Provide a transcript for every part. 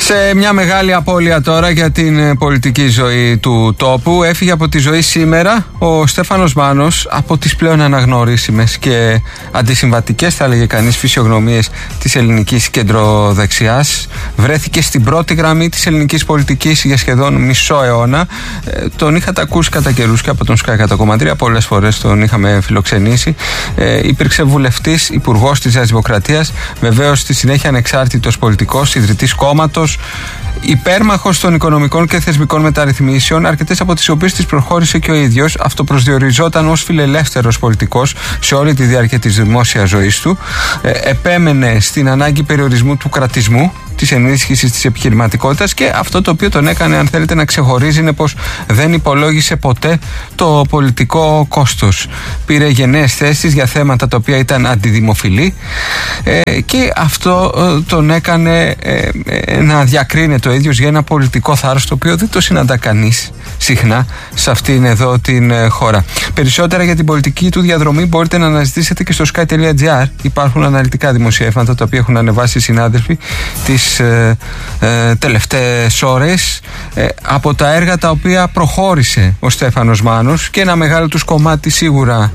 Σε μια μεγάλη απώλεια τώρα για την πολιτική ζωή του τόπου, έφυγε από τη ζωή σήμερα ο Στέφανος Μάνος, από τις πλέον αναγνωρίσιμες και αντισυμβατικές, θα έλεγε κανείς, φυσιογνωμίες της ελληνικής κεντροδεξιάς. Βρέθηκε στην πρώτη γραμμή της ελληνικής πολιτικής για σχεδόν μισό αιώνα. Τον είχατε ακούσει κατά καιρούς και από τον Sky κατά κομματρία, πολλές φορές τον είχαμε φιλοξενήσει. Υπήρξε βουλευτής, υπουργός της Νέας Δημοκρατίας, βεβαίως στη συνέχεια ανεξάρτητος πολιτικός, ιδρυτής κόμματος, υπέρμαχος των οικονομικών και θεσμικών μεταρρυθμίσεων, αρκετές από τις οποίες τις προχώρησε και ο ίδιος. Αυτοπροσδιοριζόταν ως φιλελεύθερος πολιτικός σε όλη τη διάρκεια της δημόσιας ζωής του. Επέμενε στην ανάγκη περιορισμού του κρατισμού, της ενίσχυσης της επιχειρηματικότητας, και αυτό το οποίο τον έκανε, αν θέλετε, να ξεχωρίζει είναι πως δεν υπολόγισε ποτέ το πολιτικό κόστος. Πήρε γενναίες θέσεις για θέματα τα οποία ήταν αντιδημοφιλή και αυτό τον έκανε να διακρίνεται ο ίδιος για ένα πολιτικό θάρρος, το οποίο δεν το συναντά κανείς συχνά σε αυτήν εδώ την χώρα. Περισσότερα για την πολιτική του διαδρομή μπορείτε να αναζητήσετε και στο sky.gr. Υπάρχουν αναλυτικά δημοσιεύματα τα οποία έχουν ανεβάσει οι συνάδελφοι τις τελευταίες ώρες από τα έργα τα οποία προχώρησε ο Στέφανος Μάνος, και ένα μεγάλο τους κομμάτι σίγουρα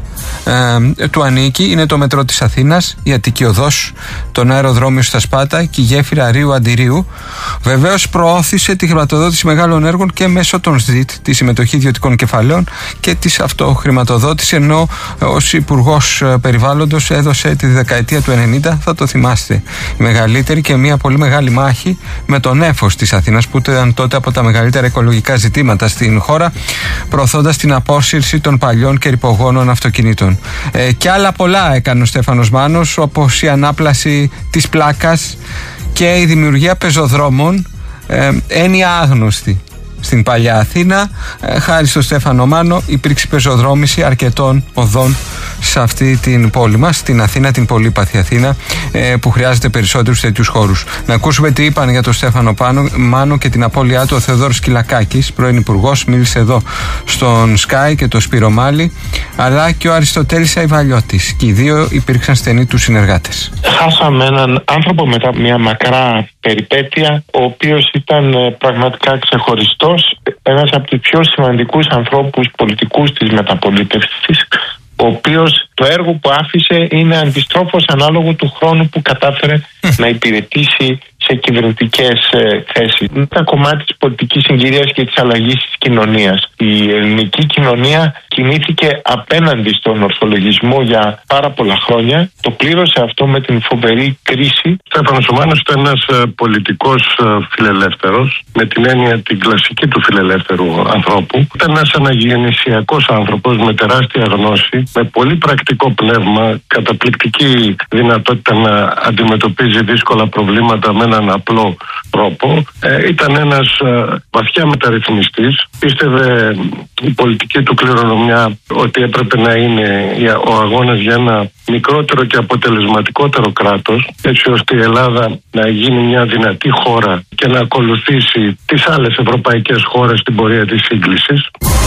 του ανήκει. Είναι το μετρό της Αθήνας, η Αττική Οδός, τον αεροδρόμιο στα Σπάτα και η γέφυρα Ρίου Αντιρίου. Βεβαίως προώθησε τη χρηματοδότηση μεγάλων έργων και μέσω των ΣΔΙΤ, τη συμμετοχή ιδιωτικών κεφαλαίων και της αυτοχρηματοδότηση, ενώ ως Υπουργός Περιβάλλοντος έδωσε τη δεκαετία του 90, θα το θυμάστε, η μεγαλύτερη και μια πολύ μεγάλη μάχη με τον έφος της Αθήνας, που ήταν τότε από τα μεγαλύτερα οικολογικά ζητήματα στην χώρα, προωθώντας την απόσυρση των παλιών και ρυπογόνων αυτοκινήτων. Και άλλα πολλά έκανε ο Στέφανος Μάνος, όπως η ανάπλαση της πλάκας και η δημιουργία πεζοδρόμων, έννοια άγνωστη στην παλιά Αθήνα. Χάρη στο Στέφανο Μάνο υπήρξε πεζοδρόμηση αρκετών οδών σε αυτή την πόλη μας, την Αθήνα, την πολύπαθη Αθήνα, που χρειάζεται περισσότερους τέτοιους χώρους. Να ακούσουμε τι είπαν για τον Στέφανο Μάνο και την απώλειά του ο Θεοδόρος Κυλακάκης, πρώην υπουργός, μίλησε εδώ στον Sky, και το Σπύρο Μάλη, αλλά και ο Αριστοτέλης Αϊβαλιώτης, και οι δύο υπήρξαν στενοί τους συνεργάτες. Χάσαμε έναν άνθρωπο μετά από μια μακρά περιπέτεια, ο οποίος ήταν πραγματικά ξεχωριστός, ένας από τους πιο σημαντικούς ανθρώπους πολιτικούς της μεταπολίτευσης, ο οποίος το έργο που άφησε είναι αντιστρόφως ανάλογο του χρόνου που κατάφερε να υπηρετήσει σε κυβερνητικές θέσεις. Είναι ένα κομμάτι της πολιτικής συγκυρίας και της αλλαγής της κοινωνίας. Η ελληνική κοινωνία κινήθηκε απέναντι στον ορθολογισμό για πάρα πολλά χρόνια. Το πλήρωσε αυτό με την φοβερή κρίση. Ο Στέφανος Μάνος ήταν ένας πολιτικός φιλελεύθερος, με την έννοια την κλασική του φιλελεύθερου ανθρώπου. Ήταν ένας αναγεννησιακός άνθρωπος με τεράστια γνώση, με πολύ πρακτικό πνεύμα, καταπληκτική δυνατότητα να αντιμετωπίζει δύσκολα προβλήματα με έναν απλό τρόπο. Ήταν ένας βαθιά μεταρρυθμιστής. Πίστευε η πολιτική του κληρονομιά ότι έπρεπε να είναι ο αγώνας για ένα μικρότερο και αποτελεσματικότερο κράτος, έτσι ώστε η Ελλάδα να γίνει μια δυνατή χώρα και να ακολουθήσει τις άλλες ευρωπαϊκές χώρες στην πορεία της σύγκλησης.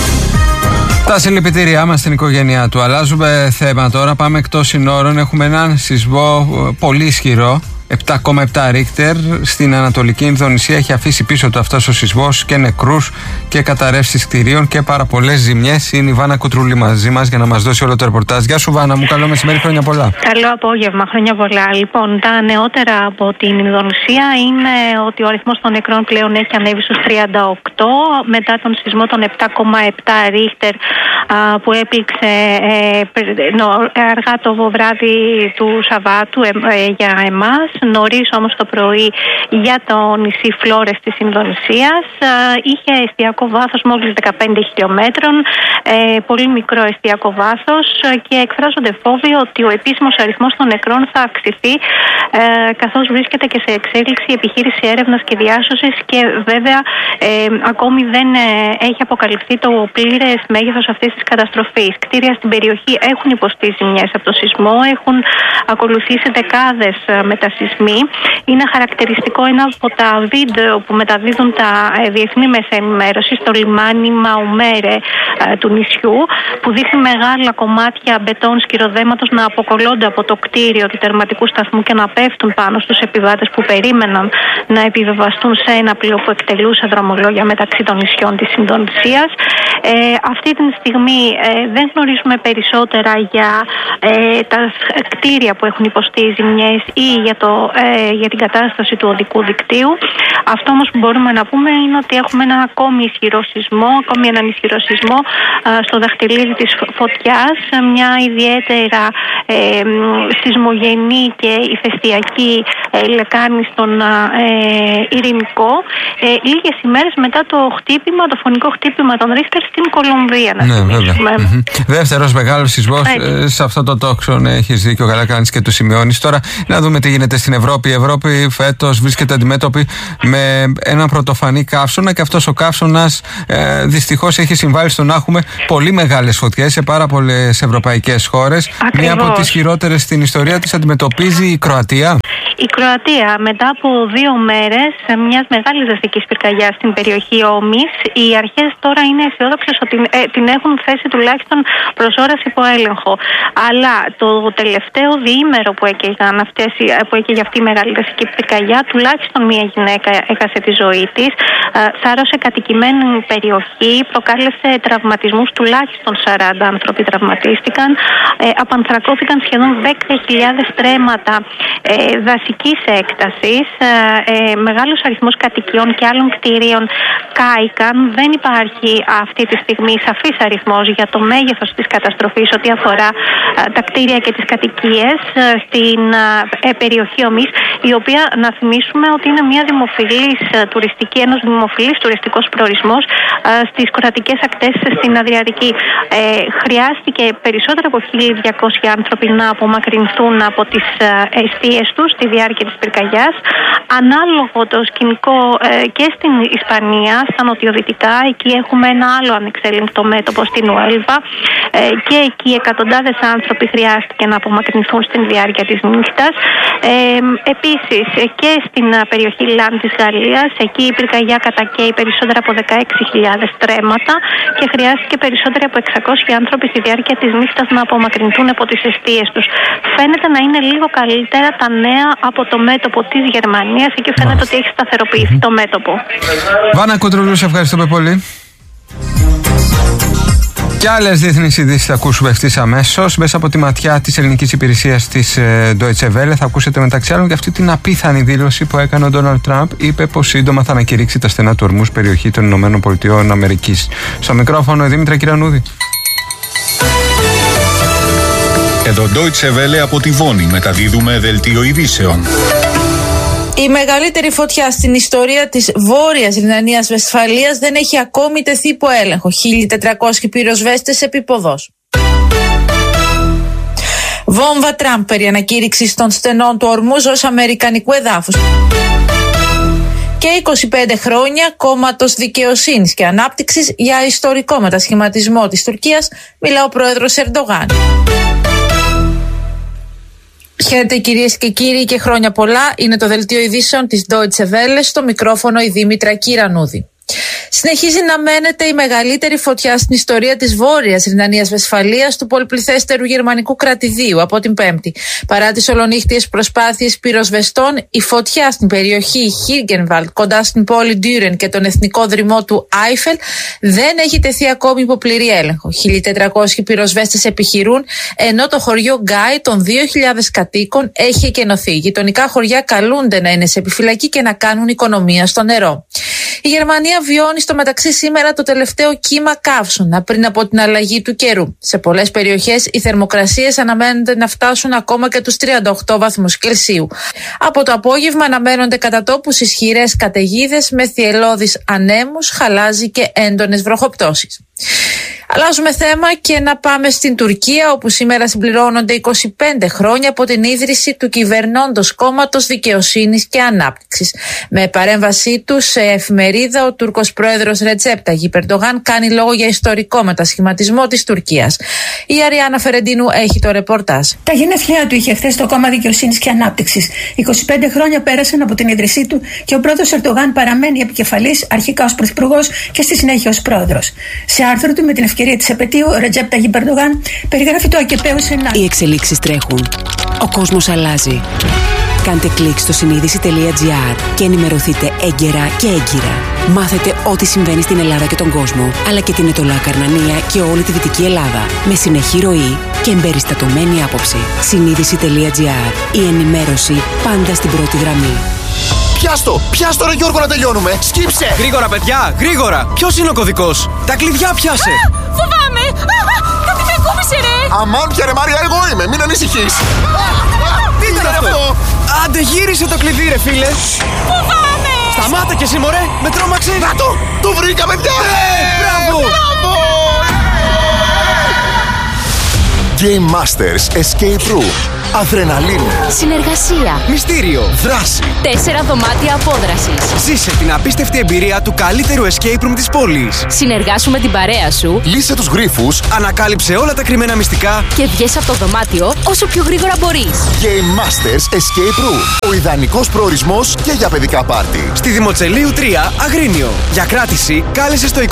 Τα συλληπιτήριά μας στην οικογένειά του. Αλλάζουμε θέμα τώρα, πάμε εκτός συνόρων. Έχουμε έναν σεισμό πολύ ισχυρό, 7,7 Ρίχτερ, στην Ανατολική Ινδονησία. Έχει αφήσει πίσω του αυτός ο σεισμός και νεκρούς και καταρρεύσεις κτηρίων και πάρα πολλές ζημιές. Είναι η Βάνα Κουτρούλη μαζί μας για να μας δώσει όλο το ρεπορτάζ. Γεια σου, Βάνα μου, καλό μεσημέρι, χρόνια πολλά. Καλό απόγευμα, χρόνια πολλά. Λοιπόν, τα νεότερα από την Ινδονησία είναι ότι ο αριθμός των νεκρών πλέον έχει ανέβει στους 38 μετά τον σεισμό των 7,7 Ρίχτερ που έπληξε αργά το βράδυ του Σαββάτου για εμάς. Νωρίς όμως το πρωί για το νησί Φλόρες της Ινδονησίας. Είχε εστιακό βάθος μόλις 15 χιλιόμετρων, πολύ μικρό εστιακό βάθος, και εκφράζονται φόβοι ότι ο επίσημος αριθμός των νεκρών θα αυξηθεί, καθώς βρίσκεται και σε εξέλιξη επιχείρηση έρευνας και διάσωσης, και βέβαια ακόμη δεν έχει αποκαλυφθεί το πλήρες μέγεθος αυτής της καταστροφής. Κτίρια στην περιοχή έχουν υποστεί ζημιές από το σεισμό, έχουν ακολουθήσει δεκάδες μετασεισμικές σεισμοί. Είναι χαρακτηριστικό ένα από τα βίντεο που μεταδίδουν τα διεθνή μέσα ενημέρωση στο λιμάνι Μαουμέρε του νησιού, που δείχνει μεγάλα κομμάτια μπετόν σκυροδέματος να αποκολλώνται από το κτίριο του τερματικού σταθμού και να πέφτουν πάνω στους επιβάτες που περίμεναν να επιβεβαστούν σε ένα πλοίο που εκτελούσε δρομολόγια μεταξύ των νησιών της Ινδονησίας. Αυτή τη στιγμή δεν γνωρίζουμε περισσότερα για τα κτίρια που έχουν υποστεί ζημιές ή για την κατάσταση του οδικού δικτύου. Αυτό όμως που μπορούμε να πούμε είναι ότι έχουμε έναν ακόμη ισχυρό σεισμό στο δαχτυλίδι της φωτιάς, μια ιδιαίτερα σεισμογενή και ηφαιστειακή λεκάνη στον Ειρηνικό, λίγες ημέρες μετά το φωνικό χτύπημα των Ρίχτερ στην Κολομβία. Ναι, βέβαια. Δεύτερος μεγάλος σεισμός σε αυτό το τόξον, έχεις δίκιο, καλά κάνεις και το σημειώνεις. Τώρα να δούμε τι γίνεται στην Ευρώπη. Η Ευρώπη φέτος βρίσκεται αντιμέτωπη με έναν πρωτοφανή καύσωνα και αυτός ο καύσωνας δυστυχώς έχει συμβάλει στο να έχουμε πολύ μεγάλες φωτιές σε πάρα πολλές ευρωπαϊκές χώρες. Ακριβώς. Μία από τις χειρότερες στην ιστορία της αντιμετωπίζει η Κροατία. Η Κροατία, μετά από 2 μέρες μιας μεγάλης δαστικής πυρκαγιάς στην περιοχή Όμης, οι αρχές τώρα είναι αισιόδοξες ότι την έχουν θέσει τουλάχιστον προς ώρας υπό έλεγχο. Αλλά το τελευταίο διήμερο που έκαιγε αυτή η μεγάλη δαστική πυρκαγιά, τουλάχιστον μία γυναίκα έχασε τη ζωή της, σάρωσε κατοικημένη περιοχή, προκάλεσε τραυματισμούς, τουλάχιστον 40 άνθρωποι τραυματίστηκαν, απανθρακώθηκαν σχεδόν 10.000 στρέμματα δασικής έκτασης, μεγάλος αριθμός κατοικιών και άλλων κτηρίων κάηκαν. Δεν υπάρχει αυτή τη στιγμή σαφής αριθμός για το μέγεθος της καταστροφής ό,τι αφορά τα κτίρια και τις κατοικίες στην περιοχή Ομής, η οποία, να θυμίσουμε, ότι είναι ένας δημοφιλής τουριστικός προορισμός στις κροατικές ακτές στην Αδριατική. Χρειάστηκε περισσότερο από 1.200 άνθρωποι να απομακρυνθούν από τις εστίες τους στη διάρκεια της πυρκαγιάς. Ανάλογο το σκηνικό και στην Ισπανία, στα νοτιοδυτικά, εκεί έχουμε ένα άλλο ανεξέλεγκτο μέτωπο στην Ουέλβα, και εκεί εκατοντάδες άνθρωποι χρειάστηκε να απομακρυνθούν στην διάρκεια της νύχτας. Επίσης και στην περιοχή Λάν της Γαλλίας, εκεί η πυρκαγιά κατακαίει περισσότερα από 16.000 στρέμματα και χρειάστηκε περισσότεροι από 600 άνθρωποι στη διάρκεια της νύχτας να απομακρυνθούν από τις εστίες τους. Φαίνεται να είναι λίγο καλύτερα τα νέα από το μέτωπο της Γερμανίας. Εκεί φαίνεται ότι έχει σταθεροποιηθεί το μέτωπο. Βάνα Κουντρούλου, σε ευχαριστούμε πολύ. Και άλλες διεθνείς ειδήσεις θα ακούσουμε ευθύς αμέσως. Μέσα από τη ματιά της ελληνικής υπηρεσίας της Deutsche Welle θα ακούσετε μεταξύ άλλων και αυτή την απίθανη δήλωση που έκανε ο Ντόναλντ Τραμπ. Είπε πως σύντομα θα ανακηρύξει τα στενά του ορμούς περιοχή των ΗΠΑ. Στο μικρόφωνο η Δήμητρα Κυρανούδη. Εδώ Deutsche Welle από τη Βόνη μεταδίδουμε δελτίο ειδήσεων. Η μεγαλύτερη φωτιά στην ιστορία της Βόρειας Ρινανίας Βεσφαλίας δεν έχει ακόμη τεθεί υπό έλεγχο. 1.400 πυροσβέστες επίποδος. Βόμβα Τραμπ περί ανακήρυξης των στενών του ορμούς ως αμερικανικού εδάφους. Και 25 χρόνια κόμματος δικαιοσύνης και ανάπτυξης για ιστορικό μετασχηματισμό της Τουρκίας, μιλά ο πρόεδρος Ερντογάν. Χαίρετε κυρίες και κύριοι και χρόνια πολλά. Είναι το δελτίο ειδήσεων της Deutsche Welle, στο μικρόφωνο η Δήμητρα Κυρανούδη. Συνεχίζει να μένεται η μεγαλύτερη φωτιά στην ιστορία της Βόρειας Ρινανίας Βεσφαλίας, του πολυπληθέστερου γερμανικού κρατηδίου, από την Πέμπτη. Παρά τις ολονύχτιες προσπάθειες πυροσβεστών, η φωτιά στην περιοχή Χίργενβαλτ, κοντά στην πόλη Ντούρεν και τον εθνικό δρυμό του Άιφελ, δεν έχει τεθεί ακόμη υπό πλήρη έλεγχο. 1.400 πυροσβέστες επιχειρούν, ενώ το χωριό Γκάι των 2.000 κατοίκων έχει εκενωθεί. Γειτονικά χωριά καλούνται να είναι σε επιφυλακή και να κάνουν οικονομία στο νερό. Η Γερμανία βιώνει στο μεταξύ σήμερα το τελευταίο κύμα καύσωνα πριν από την αλλαγή του καιρού. Σε πολλές περιοχές οι θερμοκρασίες αναμένονται να φτάσουν ακόμα και τους 38 βαθμούς Κελσίου. Από το απόγευμα αναμένονται κατά τόπους ισχυρές καταιγίδες με θυελλώδεις ανέμους, χαλάζι και έντονες βροχοπτώσεις. Αλλάζουμε θέμα και να πάμε στην Τουρκία, όπου σήμερα συμπληρώνονται 25 χρόνια από την ίδρυση του κυβερνώντος κόμματος Δικαιοσύνης και Ανάπτυξης. Με παρέμβασή του σε εφημερίδα, ο Τούρκος πρόεδρος Ρετζέπ Ταγιπ Ερντογάν κάνει λόγο για ιστορικό μετασχηματισμό της Τουρκίας. Η Αριάννα Φερεντίνου έχει το ρεπορτάζ. Τα γενέθλιά του είχε χθες το κόμμα Δικαιοσύνης και Ανάπτυξης. 25 χρόνια πέρασαν από την ίδρυσή του και ο πρόεδρος Ερντογάν παραμένει επικεφαλής, αρχικά ως πρωθυπουργός και στη συνέχεια ως πρόεδρος. Σε άρθρο του με την ευκαιρία της επετείου, ο Ρετζέπ Ταγιπ Ερντογάν περιγράφει το ακεπαίο σενάριο. Οι εξελίξεις τρέχουν. Ο κόσμος αλλάζει. Κάντε κλικ στο συνείδηση.gr και ενημερωθείτε έγκαιρα και έγκυρα. Μάθετε ό,τι συμβαίνει στην Ελλάδα και τον κόσμο, αλλά και την Ετωλά Καρνανία και όλη τη Δυτική Ελλάδα. Με συνεχή ροή και εμπεριστατωμένη άποψη. Συνείδηση.gr. Η ενημέρωση πάντα στην πρώτη γραμμή. Πιάστο ρε Γιώργο να τελειώνουμε. Σκύψε! Γρήγορα παιδιά, γρήγορα! Ποιος είναι ο κωδικός? Τα κλειδιά πιάσε! Φοβάμαι! Κάτι με κούμπησε ρε! Αμάν πια ρε Μάρια, εγώ είμαι, μην ανησυχείς! Τι ήταν αυτό? Άντε γύρισε το κλειδί ρε φίλε! Φοβάμαι! Σταμάτα κι εσύ μωρέ, με τρόμαξε! Να το βρήκα παιδιά! Μπράβο! Game Masters Escape Room. Αδρεναλίνη. Συνεργασία. Μυστήριο. Δράση. 4 δωμάτια απόδρασης. Ζήσε την απίστευτη εμπειρία του καλύτερου escape room της πόλης. Συνεργάσου με την παρέα σου. Λύσε τους γρίφους. Ανακάλυψε όλα τα κρυμμένα μυστικά. Και βγες από το δωμάτιο όσο πιο γρήγορα μπορείς. Game Masters Escape Room. Ο ιδανικός προορισμός και για παιδικά πάρτι. Στη Δημοτσελείου 3, Αγρίνιο. Για κράτηση κάλεσε στο 26410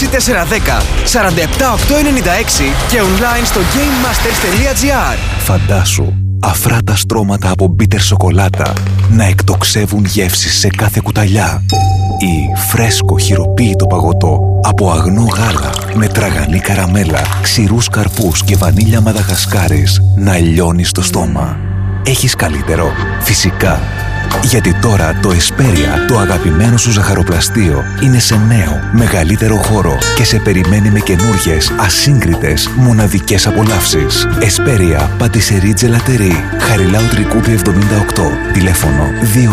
47896 και online στο gamemasters.gr. Φαντάσου αφράτα στρώματα από μπίτερ σοκολάτα να εκτοξεύουν γεύσεις σε κάθε κουταλιά, ή φρέσκο χειροποίητο παγωτό από αγνό γάλα με τραγανή καραμέλα, ξηρούς καρπούς και βανίλια μαδαγασκάρης να λιώνει στο στόμα. Έχεις καλύτερο? Φυσικά. Γιατί τώρα το Εσπέρια, το αγαπημένο σου ζαχαροπλαστείο, είναι σε νέο, μεγαλύτερο χώρο και σε περιμένει με καινούργιες, ασύγκριτες, μοναδικές απολαύσεις. Εσπέρια, πατησερί τζελατερί, Χαριλάου Τρικούπη 78, τηλέφωνο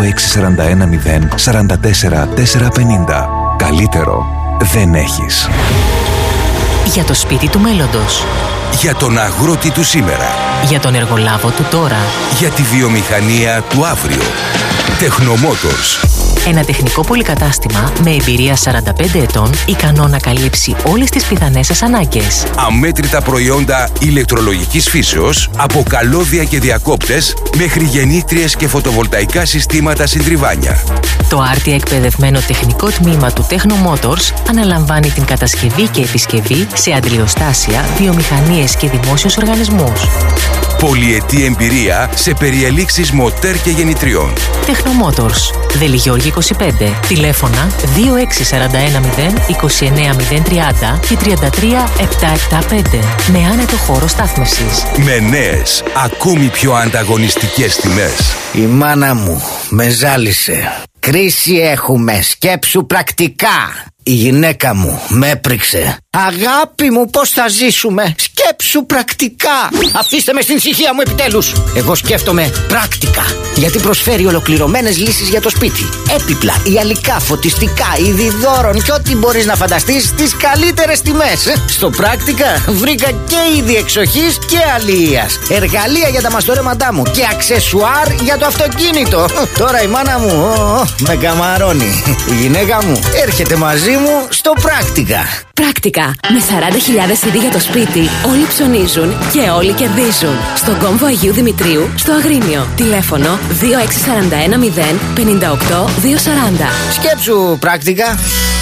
2641 044 450. Καλύτερο δεν έχεις. Για το σπίτι του μέλλοντος. Για τον αγρότη του σήμερα. Για τον εργολάβο του τώρα. Για τη βιομηχανία του αύριο. Τεχνομότορς. Ένα τεχνικό πολυκατάστημα με εμπειρία 45 ετών, ικανό να καλύψει όλες τις πιθανές σας ανάγκες. Αμέτρητα προϊόντα ηλεκτρολογικής φύσεως, από καλώδια και διακόπτες, μέχρι γεννήτριες και φωτοβολταϊκά συστήματα συντριβάνια. Το άρτια εκπαιδευμένο τεχνικό τμήμα του Tecnomotors αναλαμβάνει την κατασκευή και επισκευή σε αντλιοστάσια, βιομηχανίες και δημόσιους οργανισμούς. Πολυετή εμπειρία σε περιελήξεις μοτέρ και γεννητριών. Tecnomotors. Βελιγιώργη 25. Τηλέφωνα 26410 29030 και 33775. Με άνετο χώρο στάθμευσης. Με νέες, ακόμη πιο ανταγωνιστικές τιμές. Η μάνα μου με ζάλισε. Κρίση έχουμε, σκέψου πρακτικά. Η γυναίκα μου με έπριξε. Αγάπη μου, πώς θα ζήσουμε? Σκέψου πρακτικά. Αφήστε με στην ησυχία μου επιτέλους. Εγώ σκέφτομαι πράκτικα, γιατί προσφέρει ολοκληρωμένες λύσεις για το σπίτι. Έπιπλα, ιαλικά, φωτιστικά, είδη δώρων και ό,τι μπορείς να φανταστείς στις καλύτερες τιμές. Στο πράκτικα βρήκα και είδη εξοχής και αλληλείας, εργαλεία για τα μαστορέματά μου και αξεσουάρ για το αυτοκίνητο. Τώρα η μάνα μου με καμαρώνει. Η γυναίκα μου έρχεται μαζί μου στο πράκτικα. Πράκτικα. Με 40.000 είδη για το σπίτι, όλοι ψωνίζουν και όλοι κερδίζουν. Στον κόμβο Αγίου Δημητρίου, στο Αγρίνιο. Τηλέφωνο 26410 58 240. Σκέψου πράκτικα.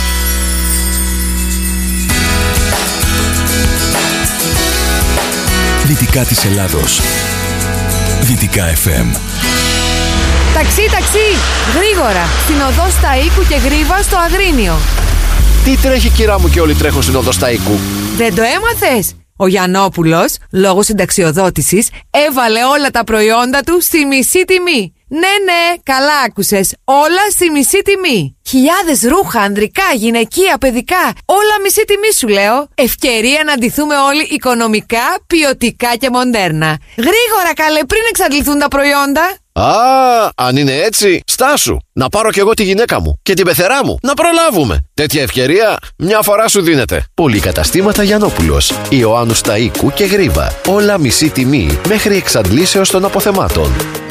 Δυτικά της Ελλάδος. Δυτικά FM. Ταξί, γρήγορα! Στην οδό Σταΐκου και Γρίβα στο Αγρίνιο. Τι τρέχει κυρά μου και όλοι τρέχουν στην οδό Σταΐκου? Δεν το έμαθες? Ο Γιαννόπουλος, λόγω συνταξιοδότησης, έβαλε όλα τα προϊόντα του στη μισή τιμή. Ναι, καλά άκουσες. Όλα στη μισή τιμή. Χιλιάδες ρούχα, ανδρικά, γυναικεία, παιδικά. Όλα μισή τιμή σου λέω. Ευκαιρία να ντυθούμε όλοι οικονομικά, ποιοτικά και μοντέρνα. Γρήγορα καλέ, πριν εξαντληθούν τα προϊόντα. Α, αν είναι έτσι, στάσου. Να πάρω κι εγώ τη γυναίκα μου και την πεθερά μου. Να προλάβουμε. Τέτοια ευκαιρία μια φορά σου δίνεται. Πολυκαταστήματα Γιαννόπουλος, Ιωάννου Σταΐκου και Γρίβα. Όλα μισή τιμή μέχρι εξαντλήσεως των αποθεμάτων.